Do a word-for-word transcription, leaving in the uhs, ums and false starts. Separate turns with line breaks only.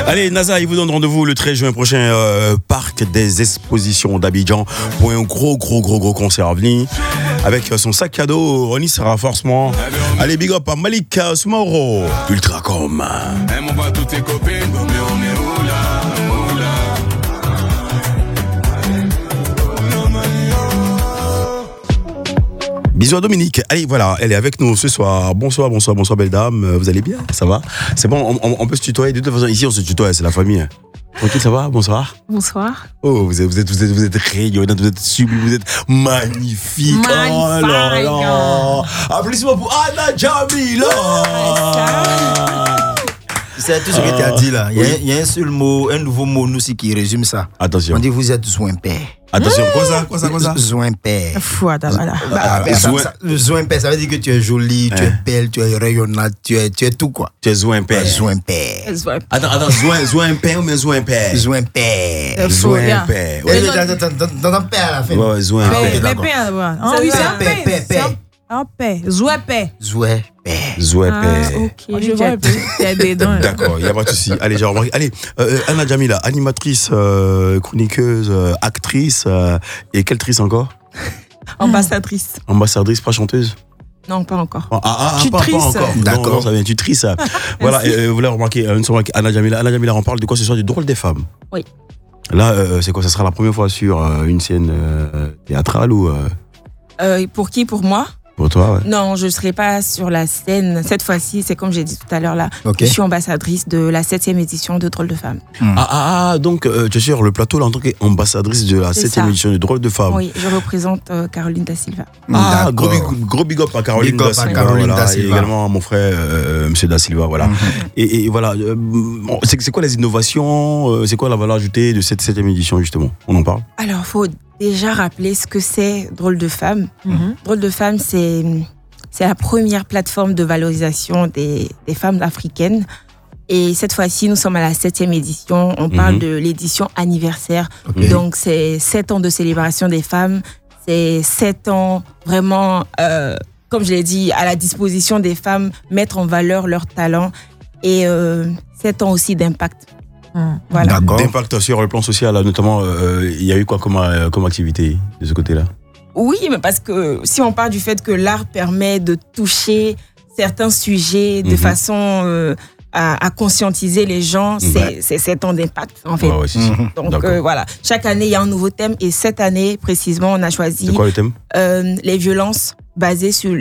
Allez, NASA, il vous donne rendez-vous le treize juin prochain, euh, Parc des Expositions d'Abidjan, pour un gros, gros, gros, gros concert à venir. Avec son sac cadeau, Ronnie sera forcément. Allez, big up à Malik Smoro, Ultracom.
Elle m'envoie toutes tes copines, mais on est où là?
Bisous à Dominique. Allez, voilà, elle est avec nous ce soir. Bonsoir, bonsoir, bonsoir, belle dame. Vous allez bien? Ça va? C'est bon, on, on, on peut se tutoyer. De toute façon, ici, on se tutoie, c'est la famille. Ok, ça va? Bonsoir.
Bonsoir.
Oh, vous êtes, vous êtes, vous êtes, vous êtes rayonnante, vous êtes sublime, vous êtes magnifique.
Magnifique.
Oh là là. Applaudissements pour Anna Jamila.
C'est tout ce que tu as dit là. Il y, a, il y a un seul mot, un nouveau mot nous aussi qui résume ça.
Attention.
On dit vous êtes Zouin-père.
Attention, quoi ça? Quoi ça? Quoi ça?
Zouin-père.
Fou, attends, voilà.
Bah,
Ah,
ça,
Zouin-
ça, le Zouin-père, ça veut dire que tu es jolie, tu
Hein.
es belle, tu es rayonnante, tu es, tu es tout quoi.
Tu es Zouin Père.
Zouin-père.
Attends, attends, Zouin, Zouin Père ou bien Zouin Père?
Zouin-père.
Zouin
bien.
Père.
Eh,
Ouais,
Dans dans- dans- dans ton père à la fin.
ouais, ouais, Zouin
Ah, ok,
Père.
Mais
d'accord.
paix, d'abord. Ah
C'est
oui,
ça,
c'est un
paix,
paix.
paix,
C'est
paix.
un- Un paix. Zoué paix.
Zouin-père.
Zouin
Ah,
Père.
ok, je vois un peu. Il y a des dents.
D'accord, il n'y a pas de souci. Allez, j'ai remarqué. Allez, euh, Anna Jamila, animatrice, euh, chroniqueuse, euh, actrice, euh, et quelle trice encore?
Ambassadrice.
Ambassadrice, pas chanteuse?
Non, pas encore.
Ah, ah, ah,
Tu
pas, pas
trisses.
encore.
D'accord.
Non, non, ça vient, tu trisses. Voilà, et, euh, vous l'avez remarqué, euh, une soirée avec Anna Jamila. Anna Jamila, on parle de quoi ce soir? Du drôle des femmes.
Oui.
Là, euh, c'est quoi? Ça sera la première fois sur euh, une scène euh, théâtrale ou euh,
Euh, pour qui? Pour moi?
pour toi? Ouais.
Non, je ne serai pas sur la scène. Cette fois-ci, c'est comme j'ai dit tout à l'heure là.
Ok.
Je suis ambassadrice de la septième édition de Drôle de Femmes.
Ah, ah, ah, donc euh, tu es sur le plateau là, en tant qu'ambassadrice de la
C'est
septième
ça.
édition de Drôle de Femmes.
Oui, je représente euh, Caroline Da Silva.
Ah, gros
D'accord.
big, gros big up à Caroline
Big up
Da
à
Silva,
Caroline
voilà,
Da Silva.
et également à mon frère, euh, Monsieur Da Silva, voilà. et, et voilà, euh, bon, c'est, c'est quoi les innovations, euh, c'est quoi la valeur ajoutée de cette septième édition justement? On en parle?
Alors, il faut déjà rappeler ce que c'est Drôle de Femmes.
Mhm.
Drôle de Femmes, c'est, c'est la première plateforme de valorisation des, des femmes africaines. Et cette fois-ci, nous sommes à la septième édition. On parle
Mhm.
de l'édition anniversaire.
Ok.
Donc, c'est sept ans de célébration des femmes. C'est sept ans vraiment, euh, comme je l'ai dit, à la disposition des femmes, mettre en valeur leurs talents. Et euh, sept ans aussi d'impact. Voilà.
D'accord.
D'impact sur le plan social, là, notamment, euh, il y a eu quoi comme, euh, comme activité de ce côté-là?
Oui, mais parce que si on parle du fait que l'art permet de toucher certains sujets de
Mhm.
façon euh, à, à conscientiser les gens, c'est,
Ouais.
c'est sept ans d'impact en fait.
Ouais, ouais, si, si.
Mhm.
Donc
D'accord.
euh, voilà, chaque année il y a un nouveau thème et cette année précisément on a choisi
C'est quoi le thème?
euh, les violences basées sur